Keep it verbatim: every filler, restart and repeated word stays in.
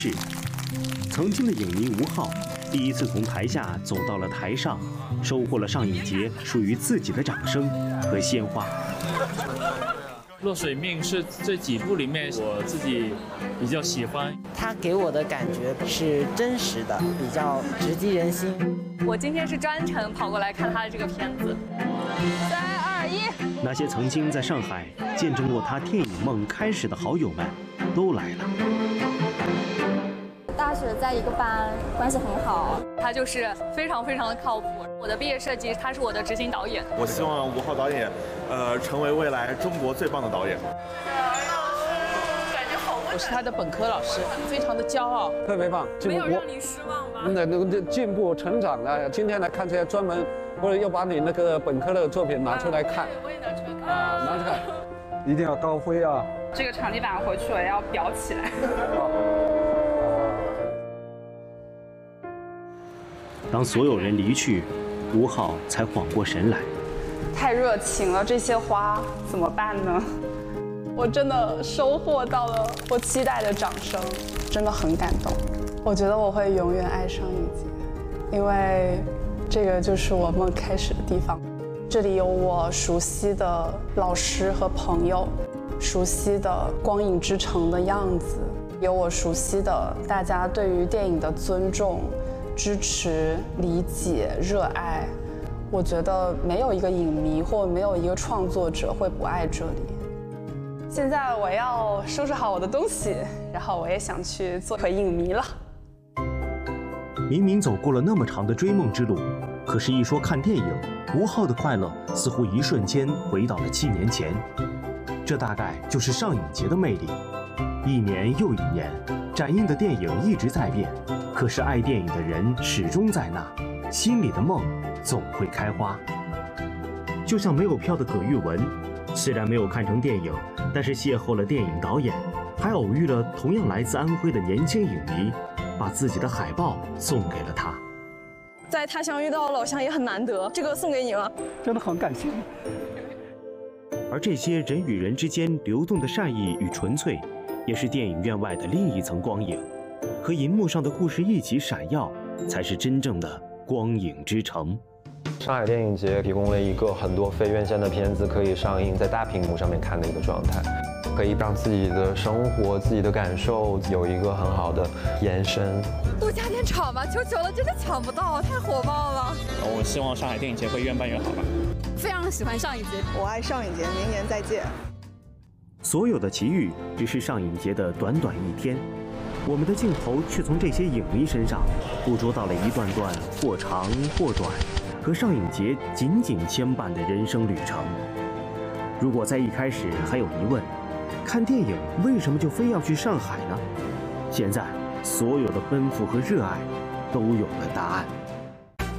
是曾经的影迷吴昊，第一次从台下走到了台上，收获了上影节属于自己的掌声和鲜花。 落水命是这几部里面我自己比较喜欢， 它给我的感觉是真实的，比较直击人心。 我今天是专程跑过来看他的这个片子。三二一， 那些曾经在上海见证过他电影梦开始的好友们，都来了。 大学在一个班，关系很好。 他就是非常非常的靠谱。我的毕业设计，他是我的执行导演。 我希望吴昊导演，呃，成为未来中国最棒的导演。 我是他的本科老师，非常的骄傲， 特别棒。 没有让你失望吗？ 那那个进步成长了。今天来看这些专门，或者又把你那个本科的作品拿出来看。 我也拿出来看。 啊，拿出来，一定要高飞啊！ 这个场地板回去我要裱起来。 当所有人离去，吴昊才缓过神来。 太热情了，这些花怎么办呢？我真的收获到了我期待的掌声，真的很感动。我觉得我会永远爱上影节，因为这个就是我梦开始的地方。这里有我熟悉的老师和朋友，熟悉的光影之城的样子，有我熟悉的大家对于电影的尊重、支持、理解、热爱。我觉得没有一个影迷或没有一个创作者会不爱这里。现在我要收拾好我的东西，然后我也想去做回影迷了。 明明走过了那么长的追梦之路，可是，一说看电影，吴昊的快乐似乎一瞬间回到了七年前。这大概就是上影节的魅力。一年又一年，展映的电影一直在变，可是爱电影的人始终在那，心里的梦总会开花。就像没有票的葛玉文，虽然没有看成电影，但是邂逅了电影导演，还偶遇了同样来自安徽的年轻影迷，把自己的海报送给了他。 在他乡遇到老乡也很难得，这个送给你了， 真的很感谢。 而这些人与人之间流动的善意与纯粹，也是电影院外的另一层光影，和银幕上的故事一起闪耀，才是真正的光影之城。 上海电影节提供了一个很多非院线的片子可以上映在大屏幕上面看的一个状态，可以让自己的生活、自己的感受有一个很好的延伸。 多加点场吧，求求了，真的抢不到，太火爆了。 我希望上海电影节会越办越好吧。 非常喜欢上影节， 我爱上影节，明年再见。 所有的奇遇只是上影节的短短一天，我们的镜头却从这些影迷身上捕捉到了一段段或长或短，和上影节紧紧牵绊的人生旅程。如果在一开始还有疑问，看电影为什么就非要去上海呢？现在所有的奔赴和热爱都有了答案。